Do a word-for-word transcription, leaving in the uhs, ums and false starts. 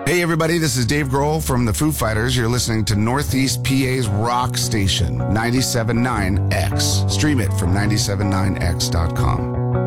Hey everybody, this is Dave Grohl from the Foo Fighters. You're listening to Northeast P A's rock station, ninety-seven point nine X. Stream it from nine seven nine X dot com.